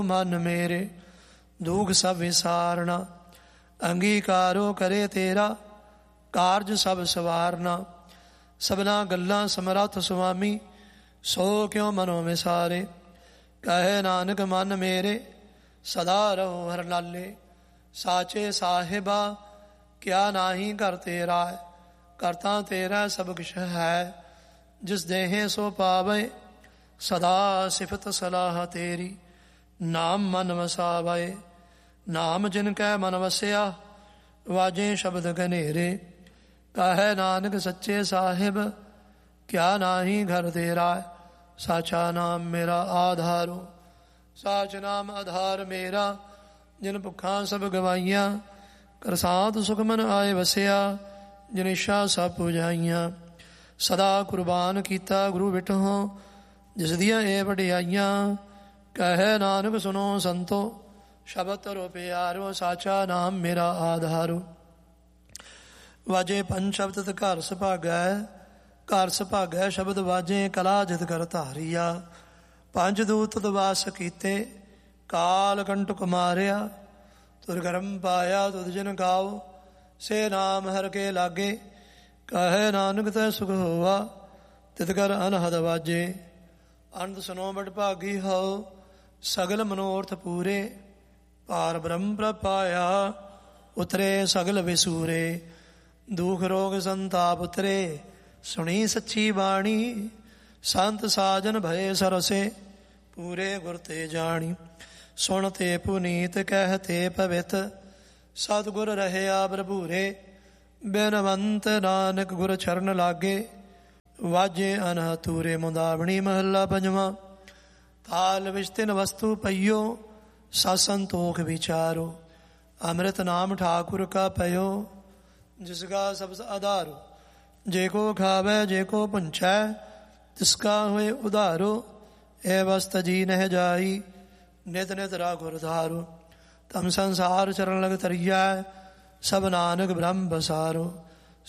ਮਨ ਮੇਰੇ ਦੁਖ ਸਭ ਵਿਸਾਰਨਾ। ਅੰਗੀਕਾਰੋ ਕਰੇ ਤੇਰਾ ਕਾਰਜ ਸਭ ਸਵਾਰਨਾ। ਸਭਨਾ ਗੱਲਾਂ ਸਮਰੱਥ ਸੁਆਮੀ ਸੋ ਕਿਉ ਮਨੋ ਵਿਸਾਰੇ। ਕਹੇ ਨਾਨਕ ਮਨ ਮੇਰੇ ਸਦਾ ਰਹੋ ਹਰ ਲਾਲੇ। ਸਾਚੇ ਸਾਹਿਬਾ ਕਿਆ ਨਾਹੀ ਕਰ ਤੇਰਾ। ਕਰਤਾ ਤੇਰਾ ਸਭ ਕਿਛ ਹੈ ਜਿਸ ਦੇਹੇ ਸੋ ਪਾਵੇ। ਸਦਾ ਸਿਫਤ ਸਲਾਹ ਤੇਰੀ ਨਾਮ ਮਨ ਵਸਾਵੇ। ਨਾਮ ਜਿਨ ਕੈ ਮਨ ਵਸਿਆ ਵਾਜੇ ਸ਼ਬਦ ਘਨੇਰੇ। ਕਹੈ ਨਾਨਕ ਸੱਚੇ ਸਾਹਿਬ ਕਿਆ ਨਾਹੀ ਘਰ ਤੇਰਾ। ਸਾਚਾ ਨਾਮ ਮੇਰਾ ਆਧਾਰੋ। ਸਾਚ ਨਾਮ ਆਧਾਰ ਮੇਰਾ ਜਿਨ ਭੁੱਖਾਂ ਸਭ ਗਵਾਈਆਂ। ਕਰਸਾਤ ਸੁਖਮਨ ਆਏ ਵਸਿਆ ਜਿਨ ਇੱਛਾ ਸਭ ਪੁਜਾਈਆਂ। ਸਦਾ ਕੁਰਬਾਨ ਕੀਤਾ ਗੁਰੂ ਬਿਟਹੁ ਜਿਸ ਦੀਆਂ ਇਹ ਵਡਿਆਈਆਂ। ਕਹੈ ਨਾਨਕ ਸੁਨੋ ਸੰਤੋ ਸ਼ਬਦ ਤਰੋ ਪਿਆਰੋ। ਸਾਚਾ ਨਾਮ ਮੇਰਾ ਆਧਾਰੋ। ਵਾਜੇ ਪੰਜ ਸ਼ਬਦ ਘਰ ਸੁਭਾਗੈ। ਘਰ ਸੁਭਾਗੈ ਸ਼ਬਦ ਵਾਜੇ ਕਲਾ ਜਿਤ ਕਰ ਧਾਰੀਆ। ਪੰਜ ਦੂਤ ਦਵਾਸ ਕੀਤੇ ਕਾਲ ਕੰਟਕ ਮਾਰਿਆ। ਤੁਰ ਕਰਮ ਪਾਇਆ ਤੁਧ ਜਨ ਗਾਓ ਸੇ ਨਾਮ ਹਰ ਕੇ ਲਾਗੇ। ਕਹੈ ਨਾਨਕ ਤੈ ਸੁਖ ਹੋਆ ਤਿਤ ਕਰ ਅਨਹਦ ਵਾਜੇ। ਅੰਤ ਸੁਨੋ ਬੜ ਭਾਗੀ ਹੋ ਸਗਲ ਮਨੋਰਥ ਪੂਰੇ। ਪਾਰ ਬ੍ਰਹਮ ਪ੍ਰਪਾਇਆ ਉਤਰੇ ਸਗਲ ਵਿਸੂਰੇ। ਦੁਖ ਰੋਗ ਸੰਤਾਪ ਉਤਰੇ ਸੁਣੀ ਸੱਚੀ ਬਾਣੀ। ਸੰਤ ਸਾਜਨ ਭਏ ਸਰਸੇ ਪੂਰੇ ਗੁਰ ਤੇ ਜਾਣੀ। ਸੁਣ ਤੇ ਪੁਨੀਤ ਕਹਿ ਤੇ ਪਵਿੱਤ ਸਤਿਗੁਰ ਰਹਿਆ ਭਰਪੂਰੇ। ਬਿਨਵੰਤ ਨਾਨਕ ਗੁਰ ਚਰਨ ਲਾਗੇ ਵਾਜੇ ਅਨਹ ਤੂਰੇ। ਮੁੰਦਾਵਣੀ ਮਹੱਲਾ ਪੰਜਵਾਂ। ਤਾਲ ਵਿੱਚ ਤਿੰਨ ਵਸਤੂ ਪਈਓ ਸਤ ਸੰਤੋਖ ਵਿਚਾਰੋ। ਅੰਮ੍ਰਿਤ ਨਾਮ ਠਾਕੁਰ ਕਾ ਪਇਓ ਜਿਸ ਕਾ ਸਬਦ ਆਧਾਰੋ। ਜੇ ਕੋ ਖਾਵੈ ਜੇ ਕੋ ਪੁੰਛੈ ਤਿਸ ਕਾ ਹੋਏ ਉਧਾਰੋ। ਇਹ ਵਸਤ ਜੀ ਨਹਿ ਜਾਈ ਨਿਤ ਨਿਤ ਰਾਖੁਰ ਧਾਰੋ। ਤਮ ਸੰਸਾਰ ਚਰਨ ਲਗ ਤਰੀਐ ਸਭ ਨਾਨਕ ਬ੍ਰਹਮ ਬਸਾਰੋ।